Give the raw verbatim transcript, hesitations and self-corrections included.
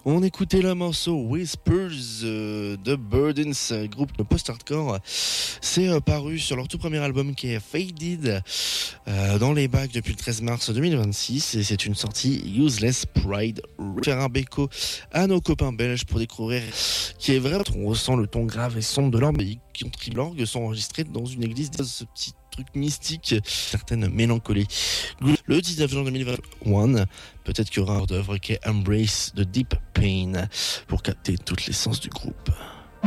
On écoutait le morceau Whispers euh, de Burdens, groupe de post-hardcore. C'est euh, paru sur leur tout premier album qui est Faded euh, dans les bacs depuis le treize mars deux mille vingt-six et c'est une sortie Useless Pride. Faire un béco à nos copains belges pour découvrir qui est vrai. On ressent le ton grave et sombre de leur musique qui ont trilangues sont enregistrés dans une église. Ce petit truc mystique, certaines mélancolies. Le dix-neuf juin deux mille vingt et un, peut-être qu'il y aura un d'œuvre qui est Embrace the Deep Pain pour capter toute l'essence du groupe.